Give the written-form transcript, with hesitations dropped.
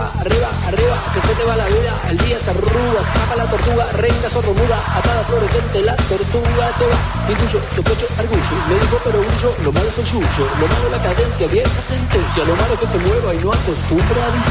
arriba, arriba, arriba, que se te va la vida, el día se arruga, escapa la tortuga, reina sordomuda, atada fluorescente, la tortuga se va, intuyo, sospecho, argullo, me dijo pero grullo, lo malo es el yuyo, lo malo la cadencia, vieja sentencia, lo malo es que se mueva y no acostumbra a